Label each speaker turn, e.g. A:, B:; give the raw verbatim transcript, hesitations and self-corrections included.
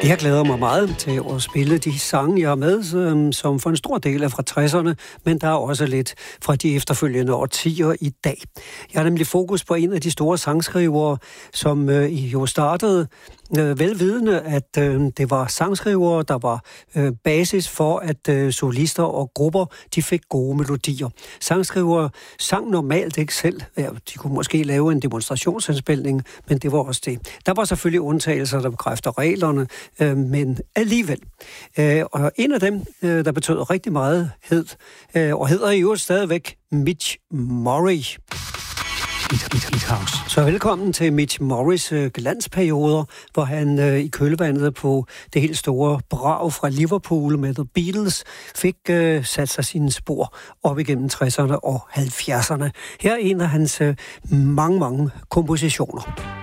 A: Jeg glæder mig meget til at spille de sange, jeg har med, som for en stor del er fra tresserne, men der er også lidt fra de efterfølgende årtier i dag. Jeg har nemlig fokus på en af de store sangskrivere, som øh, jo startede øh, velvidende, at øh, det var sangskrivere, der var øh, basis for, at øh, solister og grupper, de fik gode melodier. Sangskrivere sang normalt ikke selv. Ja, de kunne måske lave en demonstrationsindspilning, men det var også det. Der var selvfølgelig undtagelser, der bekræfter reglerne, øh, men alligevel. Øh, og en af dem, øh, der betød rigtig meget, hed, øh, og hedder i øvrigt stadigvæk Mitch Murray. Så velkommen til Mitch Murrays øh, glansperioder, hvor han øh, i kølvandet på det helt store brag fra Liverpool med The Beatles fik øh, sat sig sine spor op igennem tresserne og halvfjerdserne. Her er en af hans øh, mange, mange kompositioner.